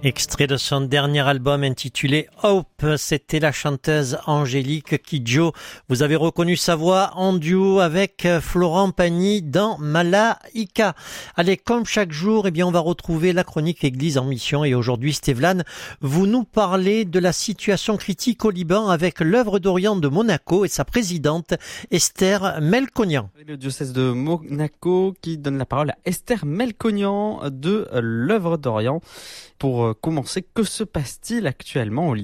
Extrait de son dernier album intitulé Hope, c'était la chanteuse Angélique Kidjo. Vous avez reconnu sa voix en duo avec Florent Pagny dans Malaika. Allez, comme chaque jour, on va retrouver la chronique Église en mission. Et aujourd'hui, Stéphane, vous nous parlez de la situation critique au Liban avec l'œuvre d'Orient de Monaco et sa présidente Esther Melkonian. Le diocèse de Monaco qui donne la parole à Esther Melkonian de l'œuvre d'Orient. Pour commencer, que se passe-t-il actuellement au Liban ?